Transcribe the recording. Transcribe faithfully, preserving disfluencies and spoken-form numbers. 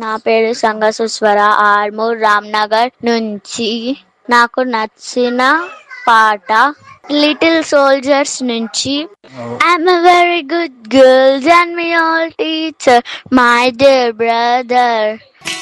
నా పేరు సంగసుస్వర, ఆర్మూర్ రామ్నగర్ నుంచి. నాకు నచ్చిన పాట లిటిల్ సోల్జర్స్ నుంచి I'm a very good girl and me all teacher my dear brother.